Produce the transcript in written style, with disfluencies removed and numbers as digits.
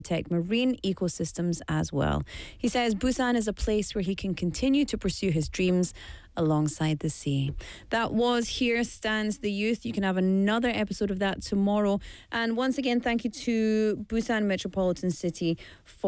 protect marine ecosystems as well. He says Busan is a place where he can continue to pursue his dreams alongside the sea. That was Here Stands the Youth. You can have another episode of that tomorrow. And once again, thank you to Busan Metropolitan City for